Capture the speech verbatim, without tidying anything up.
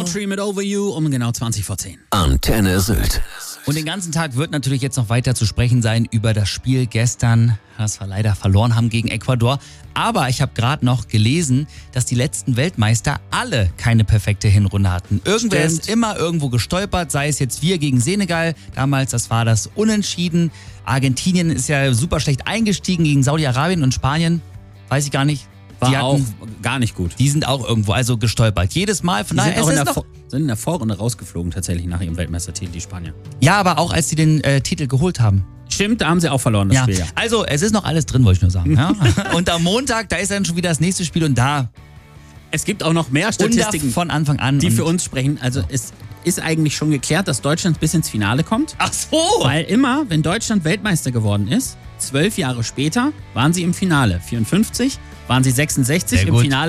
Daughtry mit Over You um genau zwanzig vor zehn. Antenne Sylt. Und den ganzen Tag wird natürlich jetzt noch weiter zu sprechen sein über das Spiel gestern, das wir leider verloren haben gegen Ecuador. Aber ich habe gerade noch gelesen, dass die letzten Weltmeister alle keine perfekte Hinrunde hatten. Irgendwer Stimmt. ist immer irgendwo gestolpert, sei es jetzt wir gegen Senegal. Damals, das war das Unentschieden. Argentinien ist ja super schlecht eingestiegen gegen Saudi-Arabien und Spanien. Weiß ich gar nicht. War Die hatten- auch gar nicht gut. Die sind auch irgendwo also gestolpert. Jedes Mal. Von Die daher, sind, auch es in ist der noch, Vor- sind in der Vorrunde rausgeflogen tatsächlich nach ihrem Weltmeistertitel, die Spanier. ja, aber auch als sie den äh, Titel geholt haben. Stimmt, da haben sie auch verloren, das Ja, Spiel. Ja. also es ist noch alles drin, wollte ich nur sagen. Ja? Und am Montag, da ist dann schon wieder das nächste Spiel und da Es gibt auch noch mehr Statistiken Statistiken, von Anfang an. die und für uns sprechen. Also es ist eigentlich schon geklärt, dass Deutschland bis ins Finale kommt. Ach so! Weil immer, wenn Deutschland Weltmeister geworden ist, zwölf Jahre später waren sie im Finale. vierundfünfzig waren sie sechsundsechzig Sehr im gut. Finale.